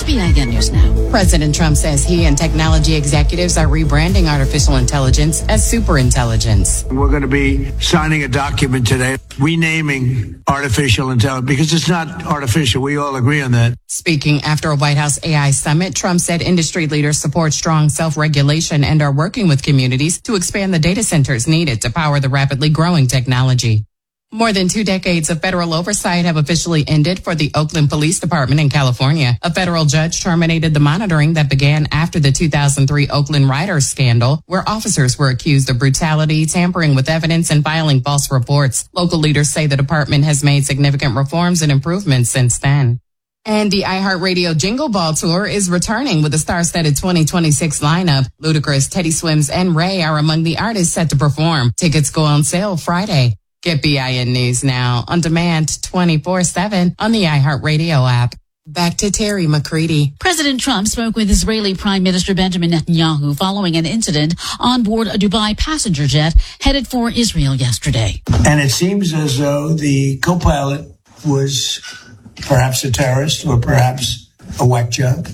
BIN News Now. President Trump says he and technology executives are rebranding artificial intelligence as superintelligence. We're going to be signing a document today renaming artificial intelligence because it's not artificial. We all agree on that. Speaking after a White House AI summit, Trump said industry leaders support strong self-regulation and are working with communities to expand the data centers needed to power the rapidly growing technology. More than 2 decades of federal oversight have officially ended for the Oakland Police Department in California. A federal judge terminated the monitoring that began after the 2003 Oakland Riders scandal, where officers were accused of brutality, tampering with evidence, and filing false reports. Local leaders say the department has made significant reforms and improvements since then. And the iHeartRadio Jingle Ball Tour is returning with a star-studded 2026 lineup. Ludacris, Teddy Swims, and Ray are among the artists set to perform. Tickets go on sale Friday. Get BIN News Now on demand 24/7 on the iHeartRadio app. Back to Terry McCready. President Trump spoke with Israeli Prime Minister Benjamin Netanyahu following an incident on board a Dubai passenger jet headed for Israel yesterday. And it seems as though the co-pilot was perhaps a terrorist or perhaps a whack job.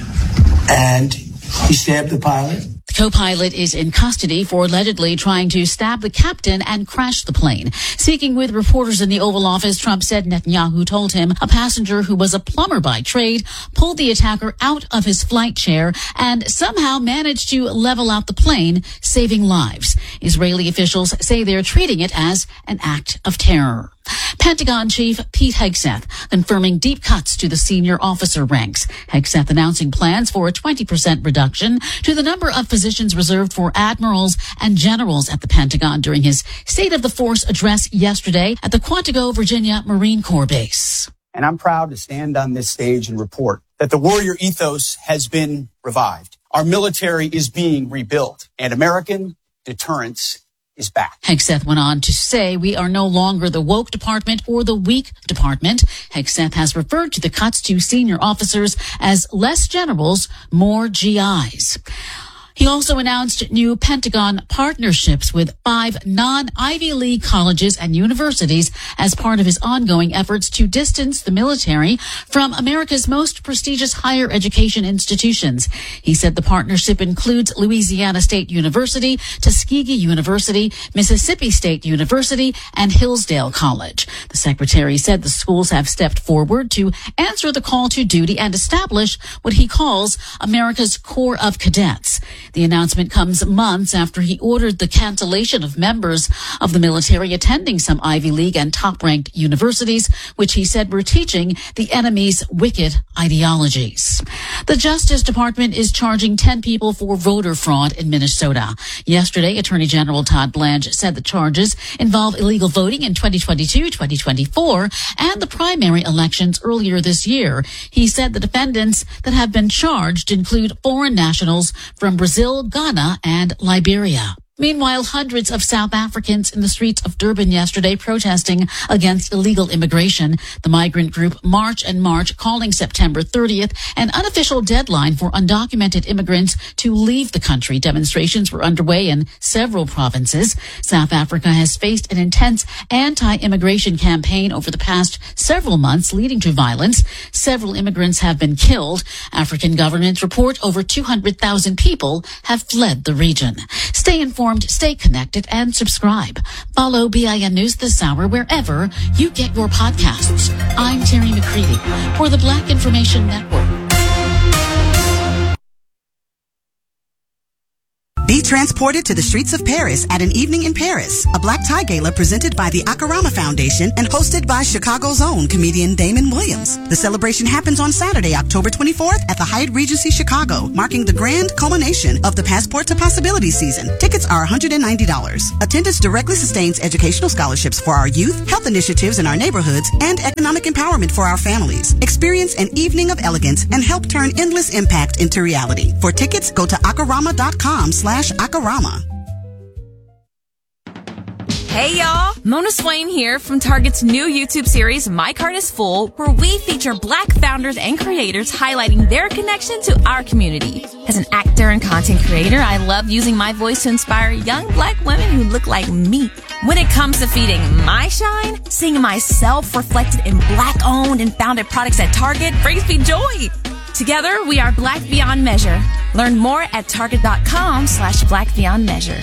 And he stabbed the pilot. The co-pilot is in custody for allegedly trying to stab the captain and crash the plane. Speaking with reporters in the Oval Office, Trump said Netanyahu told him a passenger who was a plumber by trade pulled the attacker out of his flight chair and somehow managed to level out the plane, saving lives. Israeli officials say they're treating it as an act of terror. Pentagon Chief Pete Hegseth confirming deep cuts to the senior officer ranks. Hegseth announcing plans for a 20% reduction to the number of positions reserved for admirals and generals at the Pentagon during his State of the Force address yesterday at the Quantico, Virginia Marine Corps Base. And I'm proud to stand on this stage and report that the warrior ethos has been revived. Our military is being rebuilt, and American deterrence is back. Hegseth went on to say we are no longer the woke department or the weak department. Hegseth has referred to the cuts to senior officers as less generals, more GIs. He also announced new Pentagon partnerships with 5 non-Ivy League colleges and universities as part of his ongoing efforts to distance the military from America's most prestigious higher education institutions. He said the partnership includes Louisiana State University, Tuskegee University, Mississippi State University, and Hillsdale College. The secretary said the schools have stepped forward to answer the call to duty and establish what he calls America's Corps of Cadets. The announcement comes months after he ordered the cancellation of members of the military attending some Ivy League and top-ranked universities, which he said were teaching the enemy's wicked ideologies. The Justice Department is charging 10 people for voter fraud in Minnesota. Yesterday, Attorney General Todd Blanche said the charges involve illegal voting in 2022, 2024, and the primary elections earlier this year. He said the defendants that have been charged include foreign nationals from Brazil, Ghana, and Liberia. Meanwhile, hundreds of South Africans in the streets of Durban yesterday protesting against illegal immigration. The migrant group March and March, calling September 30th an unofficial deadline for undocumented immigrants to leave the country. Demonstrations were underway in several provinces. South Africa has faced an intense anti-immigration campaign over the past several months, leading to violence. Several immigrants have been killed. African governments report over 200,000 people have fled the region. Stay informed, stay connected, and subscribe. Follow BIN News this hour wherever you get your podcasts. I'm Terry McCready for the Black Information Network. Be transported to the streets of Paris at An Evening in Paris, a black tie gala presented by the Akarama Foundation and hosted by Chicago's own comedian Damon Williams. The celebration happens on Saturday, October 24th at the Hyatt Regency Chicago, marking the grand culmination of the Passport to Possibility season. Tickets are $190. Attendance directly sustains educational scholarships for our youth, health initiatives in our neighborhoods, and economic empowerment for our families. Experience an evening of elegance and help turn endless impact into reality. For tickets, go to akarama.com/Akarama. Hey y'all, Mona Swain here from Target's new YouTube series, My Cart is Full, where we feature black founders and creators highlighting their connection to our community. As an actor and content creator, I love using my voice to inspire young black women who look like me. When it comes to feeding my shine, seeing myself reflected in black-owned and founded products at Target brings me joy. Together, we are Black Beyond Measure. Learn more at target.com/blackbeyondmeasure.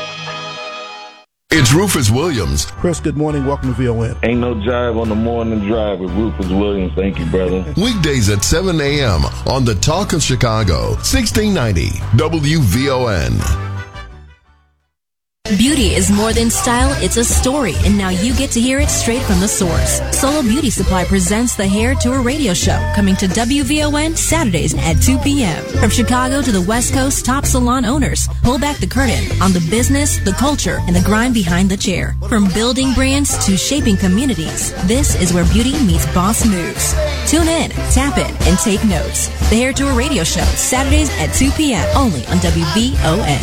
It's Rufus Williams. Chris, good morning. Welcome to VON. Ain't no jive on the morning drive with Rufus Williams. Thank you, brother. Weekdays at 7 a.m. on the Talk of Chicago, 1690 WVON. Beauty is more than style, it's a story, and now you get to hear it straight from the source. Solo Beauty Supply presents the Hair Tour radio show, coming to WVON Saturdays at 2 p.m. From Chicago to the West Coast, top salon owners pull back the curtain on the business, the culture, and the grind behind the chair. From building brands to shaping communities, this is where beauty meets boss moves. Tune in, tap in, and take notes. The Hair Tour radio show, Saturdays at 2 p.m. only on WVON.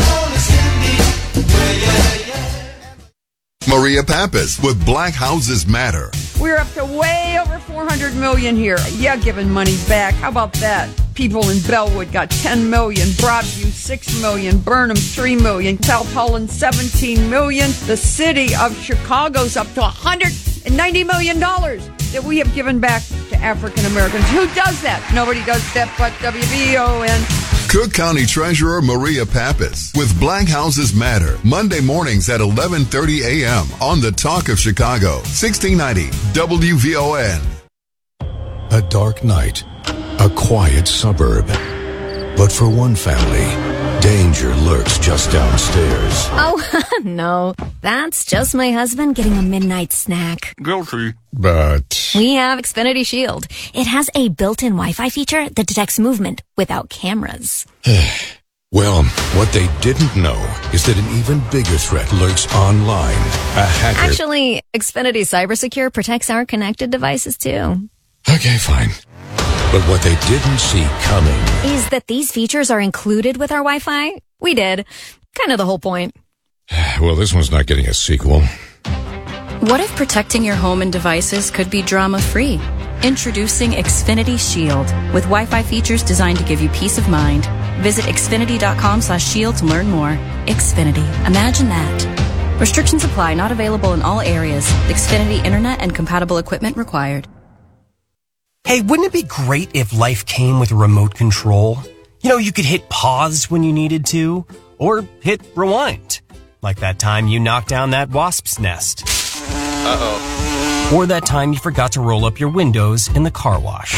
Maria Pappas with Black Houses Matter. We're up to way over $400 million here. Yeah, giving money back. How about that? People in Bellwood got $10 million, Broadview $6 million, Burnham $3 million, South Holland $17 million. The city of Chicago's up to $190 million that we have given back to African Americans. Who does that? Nobody does that but WVON. Cook County Treasurer Maria Pappas with Black Houses Matter, Monday mornings at 11:30 a.m. on the Talk of Chicago, 1690 WVON. A dark night, a quiet suburb. But for one family, danger lurks just downstairs. Oh, no. That's just my husband getting a midnight snack. Guilty. But We have Xfinity Shield. It has a built-in Wi-Fi feature that detects movement without cameras. well, what they didn't know is that an even bigger threat lurks online. A hacker. Actually, Xfinity CyberSecure protects our connected devices, too. Okay, fine. But what they didn't see coming Is that these features are included with our Wi-Fi? We did. Kind of the whole point. Well, this one's not getting a sequel. What if protecting your home and devices could be drama-free? Introducing Xfinity Shield with Wi-Fi features designed to give you peace of mind. Visit xfinity.com/shield to learn more. Xfinity. Imagine that. Restrictions apply. Not available in all areas. Xfinity Internet and compatible equipment required. Hey, wouldn't it be great if life came with a remote control? You know, you could hit pause when you needed to, or hit rewind. Like that time you knocked down that wasp's nest. Uh-oh. Or that time you forgot to roll up your windows in the car wash.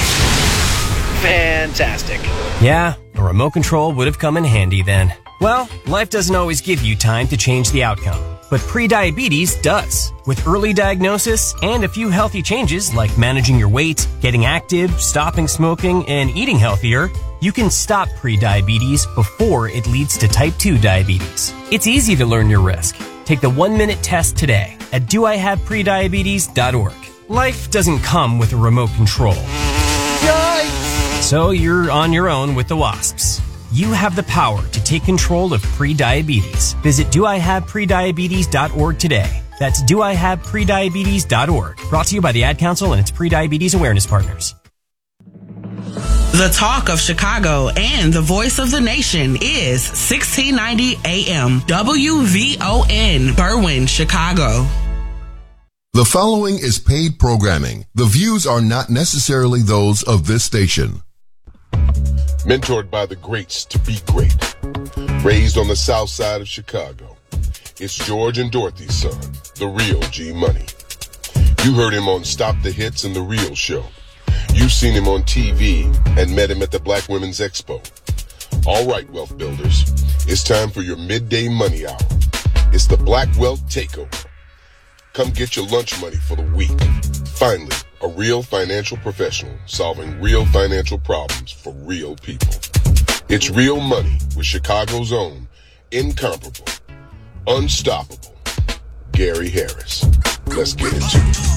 Fantastic. Yeah, a remote control would have come in handy then. Well, life doesn't always give you time to change the outcome, but prediabetes does. With early diagnosis and a few healthy changes like managing your weight, getting active, stopping smoking, and eating healthier, you can stop prediabetes before it leads to type 2 diabetes. It's easy to learn your risk. Take the 1-minute test today at doihaveprediabetes.org. Life doesn't come with a remote control. Yikes! So you're on your own with the wasps. You have the power to take control of prediabetes. Visit doihaveprediabetes.org today. That's doihaveprediabetes.org. Brought to you by the Ad Council and its Prediabetes Awareness Partners. The Talk of Chicago and the Voice of the Nation is 1690 AM WVON, Berwyn, Chicago. The following is paid programming. The views are not necessarily those of this station. Mentored by the greats to be great. Raised on the south side of Chicago. It's George and Dorothy's son, the real G Money. You heard him on Stop the Hits and The Real Show. You've seen him on TV and met him at the Black Women's Expo. All right, wealth builders, it's time for your midday money hour. It's the Black Wealth Takeover. Come get your lunch money for the week. Finally, a real financial professional solving real financial problems for real people. It's Real Money with Chicago's own, incomparable, unstoppable, Gary Harris. Let's get into it.